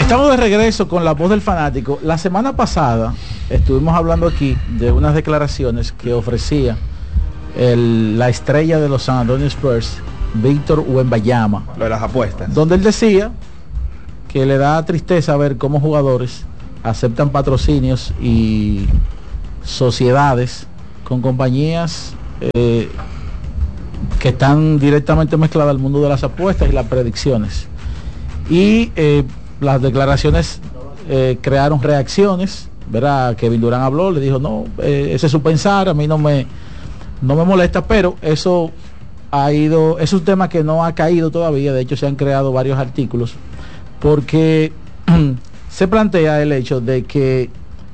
Estamos de regreso con La Voz del Fanático. La semana pasada estuvimos hablando aquí de unas declaraciones que ofrecía la estrella de los San Antonio Spurs, Víctor Wembanyama. Lo de las apuestas. Donde él decía que le da tristeza ver cómo jugadores aceptan patrocinios y sociedades con compañías que están directamente mezcladas al mundo de las apuestas y las predicciones. Y las declaraciones crearon reacciones, ¿verdad? Kevin Durant habló, le dijo, no, ese es su pensar, a mí no me molesta, pero eso es un tema que no ha caído todavía. De hecho, se han creado varios artículos, porque se plantea el hecho de que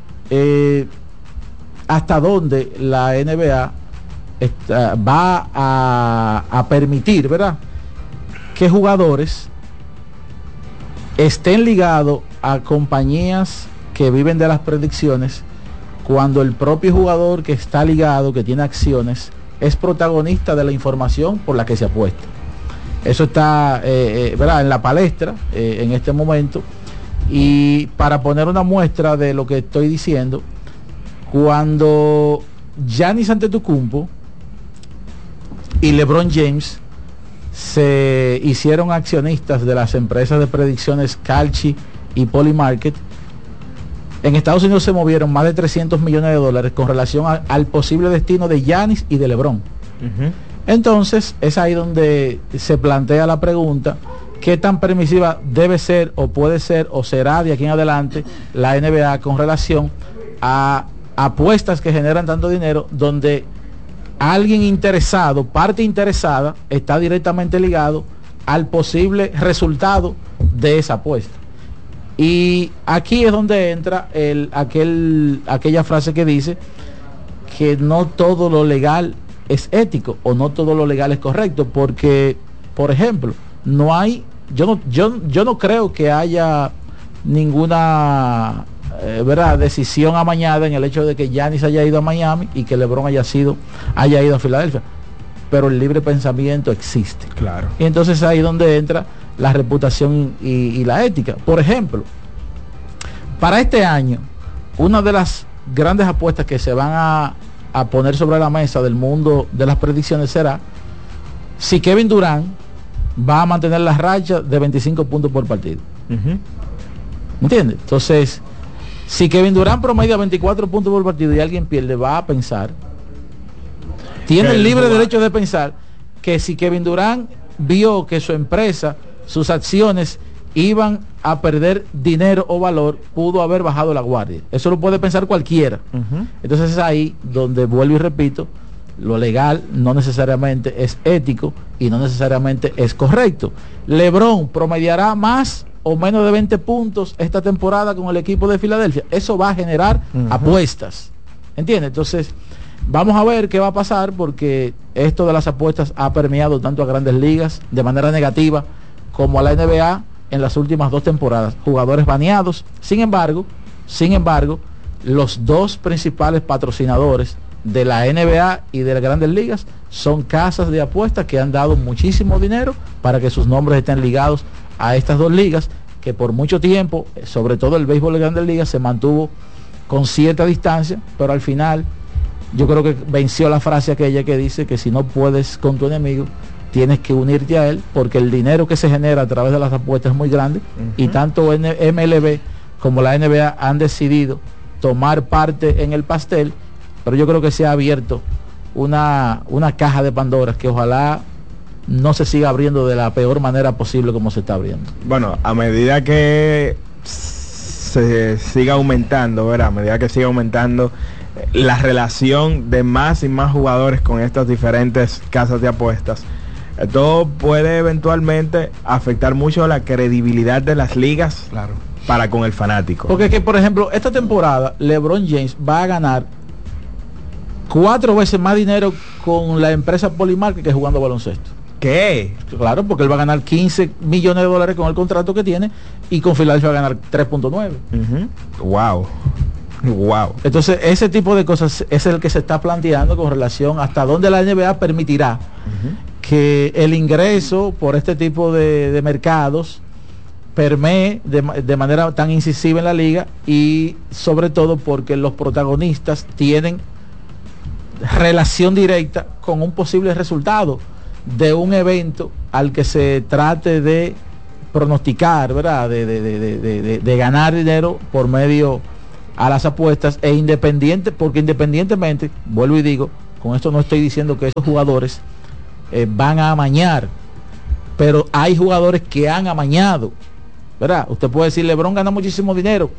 hasta dónde la NBA va a permitir, ¿verdad?, que jugadores estén ligados a compañías que viven de las predicciones, cuando el propio jugador que está ligado, que tiene acciones, es protagonista de la información por la que se apuesta. Eso está ¿verdad?, en la palestra en este momento. Y para poner una muestra de lo que estoy diciendo, cuando Giannis Antetokounmpo y LeBron James se hicieron accionistas de las empresas de predicciones Kalshi y Polymarket, en Estados Unidos se movieron más de 300 millones de dólares con relación al posible destino de Giannis y de LeBron. Entonces es ahí donde se plantea la pregunta: ¿qué tan permisiva debe ser, o puede ser, o será de aquí en adelante la NBA con relación a apuestas que generan tanto dinero, donde alguien interesado, parte interesada, está directamente ligado al posible resultado de esa apuesta? Y aquí es donde entra aquella frase que dice que no todo lo legal es ético, o no todo lo legal es correcto, porque, por ejemplo, yo no creo que haya ninguna ¿verdad?, decisión amañada en el hecho de que Giannis haya ido a Miami y que LeBron haya ido a Filadelfia, pero el libre pensamiento existe. Claro. Y entonces ahí es donde entra la reputación y la ética. Por ejemplo, para este año, una de las grandes apuestas que se van a poner sobre la mesa del mundo de las predicciones será si Kevin Durant va a mantener la racha de 25 puntos por partido. ¿Entiendes? Entonces, si Kevin Durant promedia 24 puntos por partido y alguien pierde, va a pensar, tiene el libre derecho de pensar que si Kevin Durant vio que su empresa, sus acciones iban a perder dinero o valor, pudo haber bajado la guardia. Eso lo puede pensar cualquiera. Entonces es ahí donde vuelvo y repito, lo legal no necesariamente es ético y no necesariamente es correcto. LeBron promediará más o menos de 20 puntos esta temporada con el equipo de Filadelfia. Eso va a generar apuestas, ¿entiendes? Entonces vamos a ver qué va a pasar, porque esto de las apuestas ha permeado tanto a Grandes Ligas de manera negativa como a la NBA en las últimas 2 temporadas. Jugadores baneados. Sin embargo, los dos principales patrocinadores de la NBA y de las Grandes Ligas son casas de apuestas que han dado muchísimo dinero para que sus nombres estén ligados a estas dos ligas, que por mucho tiempo, sobre todo el béisbol de Grandes Ligas, se mantuvo con cierta distancia, pero al final yo creo que venció la frase aquella que dice que si no puedes con tu enemigo, tienes que unirte a él, porque el dinero que se genera a través de las apuestas es muy grande. Y tanto MLB como la NBA han decidido tomar parte en el pastel, pero yo creo que se ha abierto una caja de Pandora que ojalá no se siga abriendo de la peor manera posible como se está abriendo. Bueno, a medida que se siga aumentando, ¿verdad?, a medida que siga aumentando la relación de más y más jugadores con estas diferentes casas de apuestas, esto puede eventualmente afectar mucho la credibilidad de las ligas, claro, para con el fanático. Porque que, por ejemplo, esta temporada LeBron James va a ganar 4 veces más dinero con la empresa Polymarket que jugando baloncesto. ¿Qué? Claro, porque él va a ganar 15 millones de dólares con el contrato que tiene, y con Filadelfia va a ganar 3.9. Wow. Entonces ese tipo de cosas es el que se está planteando con relación hasta dónde la NBA permitirá que el ingreso por este tipo de mercados permee de manera tan incisiva en la liga, y sobre todo porque los protagonistas tienen relación directa con un posible resultado de un evento al que se trate de pronosticar, ¿verdad? De ganar dinero por medio a las apuestas, porque independientemente, vuelvo y digo, con esto no estoy diciendo que esos jugadores van a amañar, pero hay jugadores que han amañado, ¿verdad? Usted puede decir, LeBron gana muchísimo dinero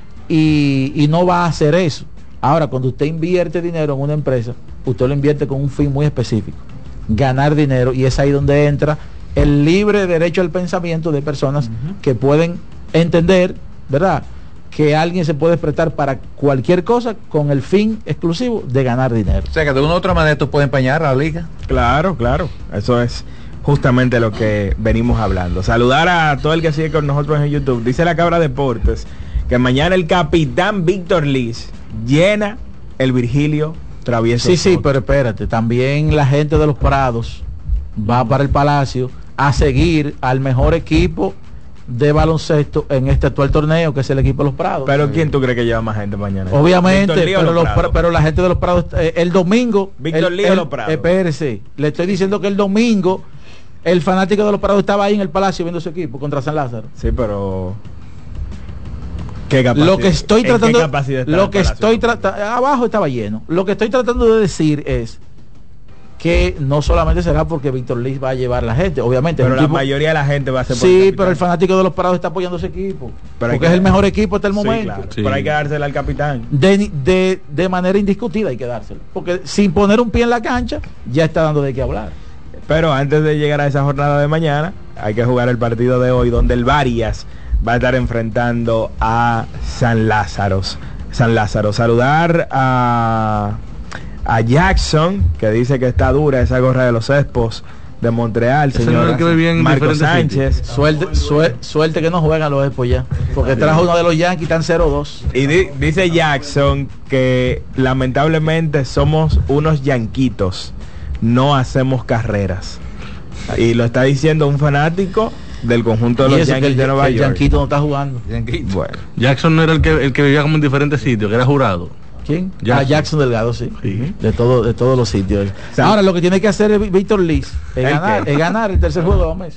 y no va a hacer eso. Ahora, cuando usted invierte dinero en una empresa, usted lo invierte con un fin muy específico, ganar dinero, y es ahí donde entra el libre derecho al pensamiento de personas que pueden entender, ¿verdad?, que alguien se puede prestar para cualquier cosa con el fin exclusivo de ganar dinero. O sea, que de una u otra manera esto puede empañar a la liga. Claro, eso es justamente lo que venimos hablando. Saludar a todo el que sigue con nosotros en YouTube. Dice la Cabra Deportes que mañana el capitán Víctor Liz llena el Virgilio Travieso. Sí, pero espérate, también la gente de los Prados va para el Palacio a seguir al mejor equipo de baloncesto en este actual torneo, que es el equipo de los Prados. Pero ¿quién tú crees que lleva más gente mañana? Obviamente, pero la gente de los Prados, el domingo, Víctor Lío los Prados. Espérese, le estoy diciendo que el domingo el fanático de los Prados estaba ahí en el Palacio viendo su equipo contra San Lázaro. Sí, pero ¿qué capacidad? Lo que estoy tratando, abajo estaba lleno. Lo que estoy tratando de decir es que no solamente será porque Víctor Liz va a llevar a la gente, obviamente. Pero la mayoría de la gente va a ser por sí, pero el fanático de los Prados está apoyando ese equipo. Porque es el mejor equipo hasta el momento. Claro. Sí. Pero hay que dársela al capitán. De manera indiscutida hay que dárselo. Porque sin poner un pie en la cancha, ya está dando de qué hablar. Pero antes de llegar a esa jornada de mañana, hay que jugar el partido de hoy, donde el Varias va a estar enfrentando a San Lázaro. Saludar a Jackson, que dice que está dura esa gorra de los Expos de Montreal, señor Marco Sánchez. Suerte que no juegan los Expos ya, porque trajo uno de los Yankees, están 0-2. Y dice Jackson que lamentablemente somos unos yanquitos, no hacemos carreras. Y lo está diciendo un fanático del conjunto de los Yankees de Nueva York. Yanquito no está jugando. Bueno. Jackson no era el que vivía como en diferentes sitios, que era jurado. ¿Quién? Jackson Delgado, sí. De todos los sitios. Ahora lo que tiene que hacer es Víctor Liz es ganar el tercer juego de Gómez.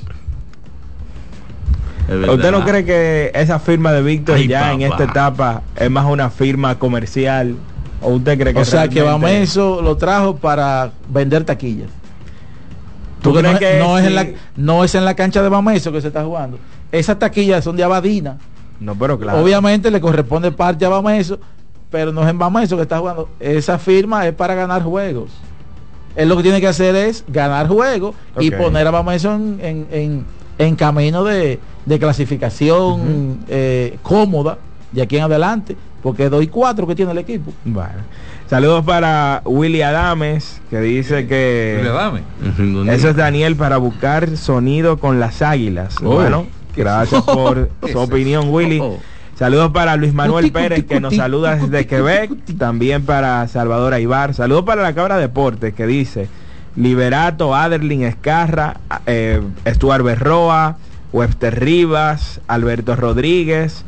¿Usted no cree que esa firma de Víctor en esta etapa es más una firma comercial? ¿O usted cree que que Bameso lo trajo para vender taquillas? ¿Tú crees que no es en la cancha de Bameso que se está jugando? Esas taquillas son de Abadina. No, pero claro. Obviamente le corresponde parte a Bameso, pero no es en Bameso que está jugando. Esa firma es para ganar juegos. Él lo que tiene que hacer es ganar juegos y poner a Bameso en camino de clasificación cómoda de aquí en adelante, porque 2-4 que tiene el equipo. Bueno. Saludos para Willy Adames, que dice que eso es Daniel para buscar sonido con las Águilas. Bueno, gracias por su opinión, Willy. Saludos para Luis Manuel Pérez, que nos saluda desde Quebec. También para Salvador Aybar. Saludos para la Cabra Deportes, que dice Liberato, Aderlin Escarra, Stuart Berroa, Webster Rivas, Alberto Rodríguez.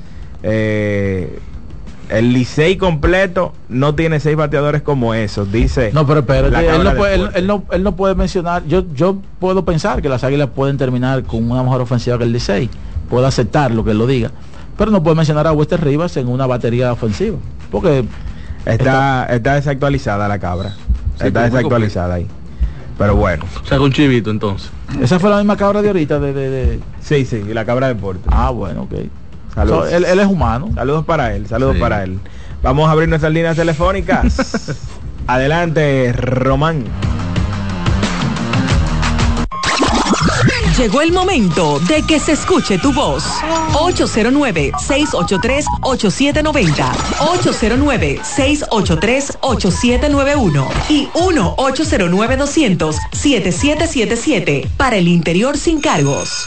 El Licey completo no tiene 6 bateadores como esos, dice. No, pero espérate, él no puede mencionar. Yo puedo pensar que las Águilas pueden terminar con una mejor ofensiva que el Licey. Puedo aceptar lo que él lo diga, pero no puede mencionar a Webster Rivas en una batería ofensiva, porque está desactualizada la Cabra. Sí, está desactualizada ahí. Pero bueno. O sea, con Chivito entonces. Esa fue la misma Cabra de ahorita Sí, la Cabra Deportes. Ah, bueno, ok. Saludos. Él es humano. Saludos para él, para él. Vamos a abrir nuestras líneas telefónicas. Adelante, Román. Llegó el momento de que se escuche tu voz. 809-683-8790, 809-683-8791 y 1-809-200-7777 para el interior sin cargos.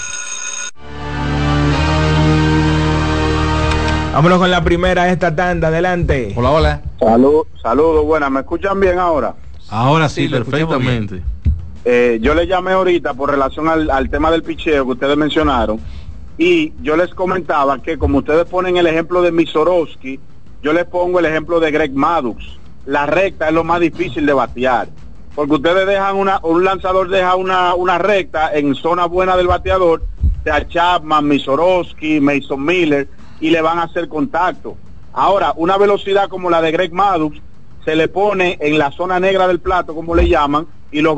Vámonos con la primera de esta tanda, adelante. Hola. Saludos, buenas. ¿Me escuchan bien ahora? Ahora sí, perfectamente. Yo le llamé ahorita por relación al tema del picheo que ustedes mencionaron. Y yo les comentaba que como ustedes ponen el ejemplo de Misorowski, yo les pongo el ejemplo de Greg Maddux. La recta es lo más difícil de batear, porque ustedes dejan un lanzador deja una recta en zona buena del bateador, sea Chapman, Misorowski, Mason Miller, y le van a hacer contacto. Ahora, una velocidad como la de Greg Maddux se le pone en la zona negra del plato, como le llaman, y los